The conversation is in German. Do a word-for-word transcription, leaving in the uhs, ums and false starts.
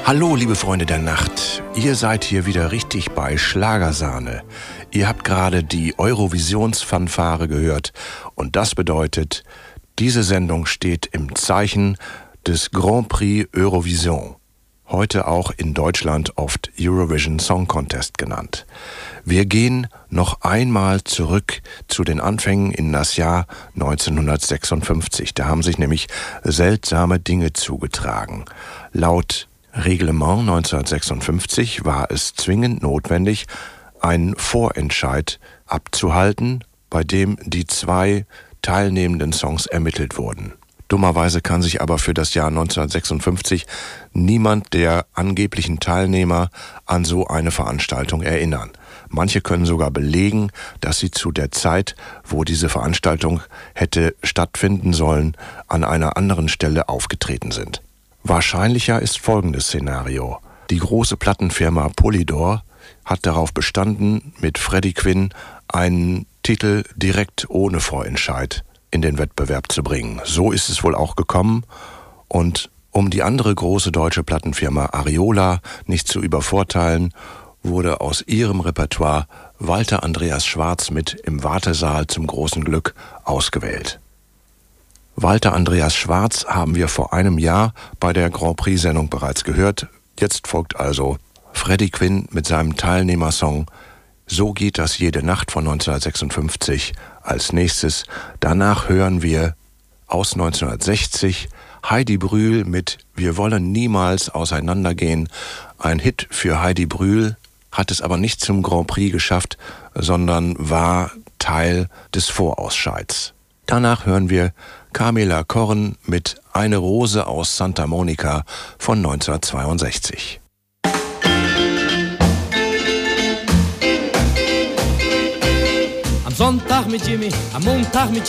Hallo, liebe Freunde der Nacht. Ihr seid hier wieder richtig bei Schlagersahne. Ihr habt gerade die Eurovisionsfanfare gehört und das bedeutet, diese Sendung steht im Zeichen des Grand Prix Eurovision. Heute auch in Deutschland oft Eurovision Song Contest genannt. Wir gehen noch einmal zurück zu den Anfängen in das Jahr neunzehnhundertsechsundfünfzig. Da haben sich nämlich seltsame Dinge zugetragen. Laut Reglement neunzehnhundertsechsundfünfzig war es zwingend notwendig, einen Vorentscheid abzuhalten, bei dem die zwei teilnehmenden Songs ermittelt wurden. Dummerweise kann sich aber für das Jahr neunzehnhundertsechsundfünfzig niemand der angeblichen Teilnehmer an so eine Veranstaltung erinnern. Manche können sogar belegen, dass sie zu der Zeit, wo diese Veranstaltung hätte stattfinden sollen, an einer anderen Stelle aufgetreten sind. Wahrscheinlicher ist folgendes Szenario. Die große Plattenfirma Polydor hat darauf bestanden, mit Freddie Quinn einen Titel direkt ohne Vorentscheid in den Wettbewerb zu bringen. So ist es wohl auch gekommen und um die andere große deutsche Plattenfirma Ariola nicht zu übervorteilen, wurde aus ihrem Repertoire Walter Andreas Schwarz mit Im Wartesaal zum großen Glück ausgewählt. Walter Andreas Schwarz haben wir vor einem Jahr bei der Grand Prix-Sendung bereits gehört. Jetzt folgt also Freddie Quinn mit seinem Teilnehmersong So geht das jede Nacht von neunzehnhundertsechsundfünfzig als nächstes. Danach hören wir aus neunzehnhundertsechzig Heidi Brühl mit Wir wollen niemals auseinandergehen. Ein Hit für Heidi Brühl, hat es aber nicht zum Grand Prix geschafft, sondern war Teil des Vorausscheids. Danach hören wir Camilla Korn mit Eine Rose aus Santa Monica von neunzehnhundertzweiundsechzig. Am Sonntag mit Jimmy, am Montag mit